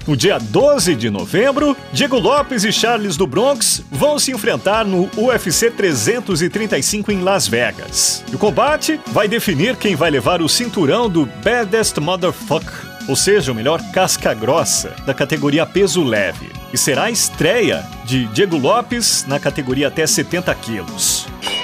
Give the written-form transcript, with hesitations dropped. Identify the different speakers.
Speaker 1: No dia 12 de novembro, Diego Lopes e Charles do Bronx vão se enfrentar no UFC 335 em Las Vegas. E o combate vai definir quem vai levar o cinturão do Baddest Motherfucker, ou seja, o melhor casca-grossa da categoria peso leve. E será a estreia de Diego Lopes na categoria até 70 quilos.